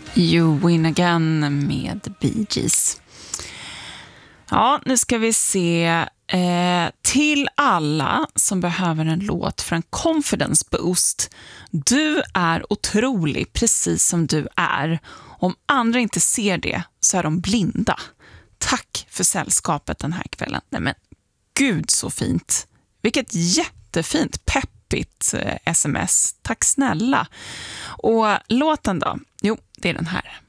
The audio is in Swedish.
You Win Again med Bee Gees. Ja, nu ska vi se. Till alla som behöver en låt för en confidence boost. Du är otrolig precis som du är. Om andra inte ser det så är de blinda. Tack för sällskapet den här kvällen. Nej men, gud så fint. Vilket jättefint peppigt sms. Tack snälla. Och låten då? Jo, det är den här.